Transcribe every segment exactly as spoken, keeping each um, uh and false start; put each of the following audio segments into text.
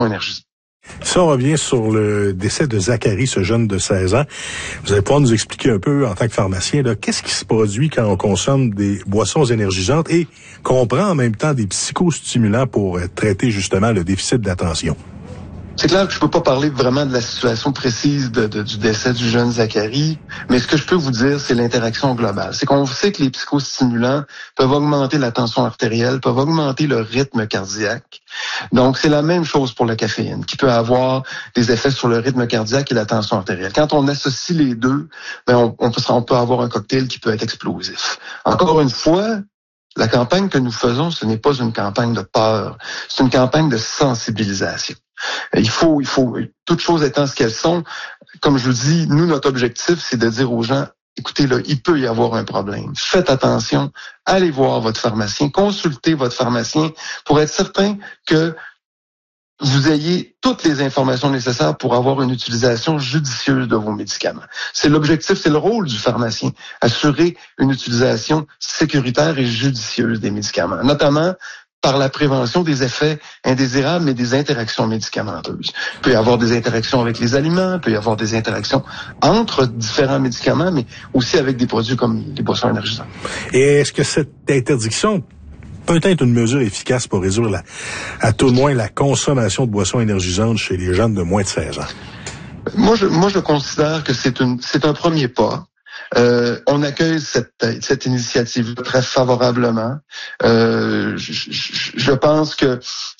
énergisante. Si on revient sur le décès de Zachary, ce jeune de seize ans, vous allez pouvoir nous expliquer un peu, en tant que pharmacien, là, qu'est-ce qui se produit quand on consomme des boissons énergisantes et qu'on prend en même temps des psychostimulants pour traiter justement le déficit d'attention? C'est clair que je peux pas parler vraiment de la situation précise de, de, du décès du jeune Zachary, mais ce que je peux vous dire, c'est l'interaction globale. C'est qu'on sait que les psychostimulants peuvent augmenter la tension artérielle, peuvent augmenter le rythme cardiaque. Donc, c'est la même chose pour la caféine, qui peut avoir des effets sur le rythme cardiaque et la tension artérielle. Quand on associe les deux, ben on, on, peut, on peut avoir un cocktail qui peut être explosif. Encore une fois, la campagne que nous faisons, ce n'est pas une campagne de peur, c'est une campagne de sensibilisation. Il faut, il faut, toutes choses étant ce qu'elles sont, comme je vous dis, nous, notre objectif, c'est de dire aux gens, écoutez, là, il peut y avoir un problème. Faites attention, allez voir votre pharmacien, consultez votre pharmacien pour être certain que vous ayez toutes les informations nécessaires pour avoir une utilisation judicieuse de vos médicaments. C'est l'objectif, c'est le rôle du pharmacien, assurer une utilisation sécuritaire et judicieuse des médicaments, notamment par la prévention des effets indésirables et des interactions médicamenteuses. Il peut y avoir des interactions avec les aliments, il peut y avoir des interactions entre différents médicaments, mais aussi avec des produits comme les boissons énergisantes. Et est-ce que cette interdiction peut être une mesure efficace pour réduire la, à tout le moins la consommation de boissons énergisantes chez les jeunes de moins de seize ans? Moi, je, moi, je considère que c'est une, c'est un premier pas. Euh, on accueille cette, cette initiative très favorablement. Euh, je, je, je pense que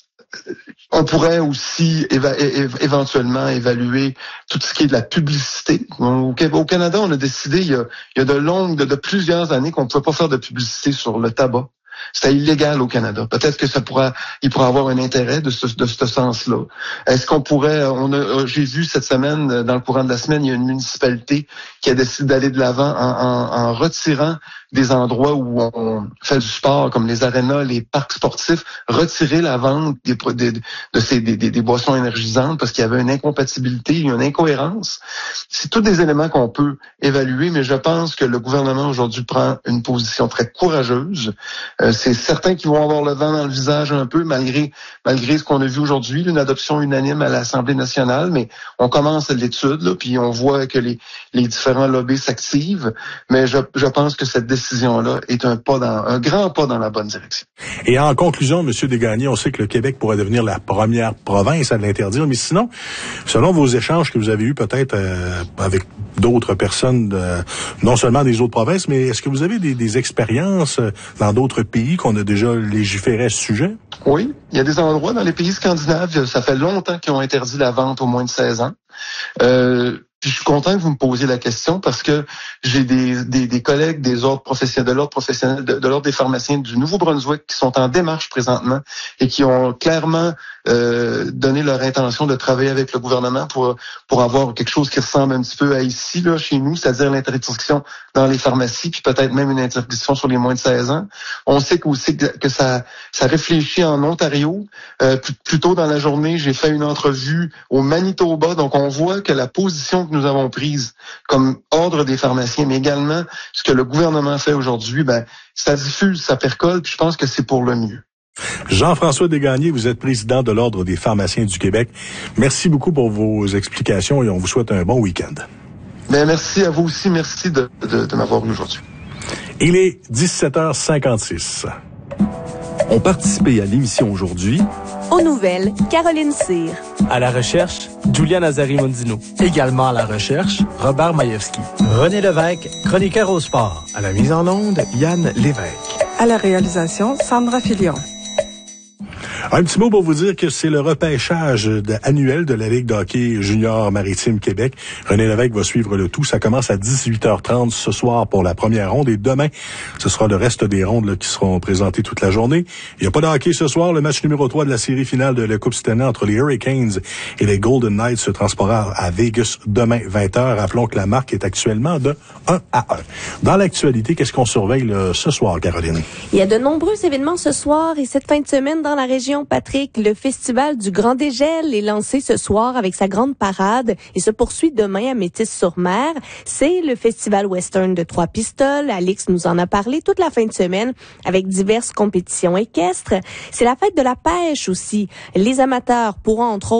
on pourrait aussi éva- é- éventuellement évaluer tout ce qui est de la publicité. Au, au Canada, on a décidé il y a, il y a de longues, de, de plusieurs années qu'on ne pouvait pas faire de publicité sur le tabac. C'était illégal au Canada. Peut-être que ça pourra, il pourra avoir un intérêt de ce, de ce sens-là. Est-ce qu'on pourrait, on a, j'ai vu cette semaine, dans le courant de la semaine, il y a une municipalité qui a décidé d'aller de l'avant en, en, en retirant des endroits où on fait du sport, comme les arénas, les parcs sportifs, retirer la vente des, des, de ces, des, des, des boissons énergisantes parce qu'il y avait une incompatibilité, une incohérence. C'est tous des éléments qu'on peut évaluer, mais je pense que le gouvernement aujourd'hui prend une position très courageuse. Euh, c'est certain qu'ils vont avoir le vent dans le visage un peu, malgré malgré ce qu'on a vu aujourd'hui, une adoption unanime à l'Assemblée nationale, mais on commence l'étude, là, puis on voit que les, les différents lobbies s'activent, mais je, je pense que cette décision décision-là est un pas dans, un grand pas dans la bonne direction. Et en conclusion, M. Desgagnés, on sait que le Québec pourrait devenir la première province à l'interdire, mais sinon, selon vos échanges que vous avez eus peut-être euh, avec d'autres personnes, de, non seulement des autres provinces, mais est-ce que vous avez des, des expériences dans d'autres pays qu'on a déjà légiféré à ce sujet? Oui, il y a des endroits dans les pays scandinaves, ça fait longtemps qu'ils ont interdit la vente aux moins de seize ans. Euh, Puis je suis content que vous me posiez la question parce que j'ai des, des, des collègues des ordres professionnels, de l'ordre professionnel, de, de l'ordre des pharmaciens du Nouveau-Brunswick qui sont en démarche présentement et qui ont clairement euh, donné leur intention de travailler avec le gouvernement pour pour avoir quelque chose qui ressemble un petit peu à ici, là, chez nous, c'est-à-dire l'interdiction dans les pharmacies, puis peut-être même une interdiction sur les moins de seize ans. On sait aussi que, que ça ça réfléchit en Ontario. Euh, plus, plus tôt dans la journée, j'ai fait une entrevue au Manitoba, donc on voit que la position que nous avons prise comme ordre des pharmaciens, mais également ce que le gouvernement fait aujourd'hui, ben ça diffuse, ça percole, puis je pense que c'est pour le mieux. Jean-François Desgagnés, vous êtes président de l'Ordre des pharmaciens du Québec. Merci beaucoup pour vos explications et on vous souhaite un bon week-end. Ben merci à vous aussi, merci de, de, de m'avoir eu aujourd'hui. Il est dix-sept heures cinquante-six. Ont participé à l'émission aujourd'hui aux nouvelles, Caroline Cyr. À la recherche, Julia Nazari-Mondino. Également à la recherche, Robert Majewski. René Lévesque, chroniqueur au sport. À la mise en onde, Yann Lévesque. À la réalisation, Sandra Filion. Un petit mot pour vous dire que c'est le repêchage de, annuel de la Ligue de hockey junior maritime Québec. René Lévesque va suivre le tout. Ça commence à dix-huit heures trente ce soir pour la première ronde et demain, ce sera le reste des rondes là, qui seront présentées toute la journée. Il n'y a pas de hockey ce soir. Le match numéro trois de la série finale de la Coupe Stanley entre les Hurricanes et les Golden Knights se transportera à Vegas demain vingt heures. Rappelons que la marque est actuellement de un à un. Dans l'actualité, qu'est-ce qu'on surveille là, ce soir, Caroline? Il y a de nombreux événements ce soir et cette fin de semaine dans la région. Patrick, le festival du Grand Dégel est lancé ce soir avec sa grande parade et se poursuit demain à Métis-sur-Mer. C'est le festival western de Trois-Pistoles. Alix nous en a parlé toute la fin de semaine avec diverses compétitions équestres. C'est la fête de la pêche aussi. Les amateurs pourront entre autres